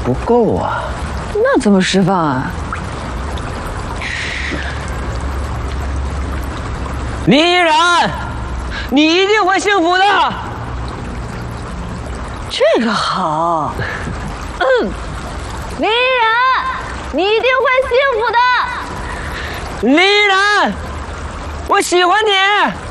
不够啊。 那怎么释放啊？ 林依然，你一定会幸福的。 这个好。林依然，你一定会幸福的。 林依然，我喜欢你。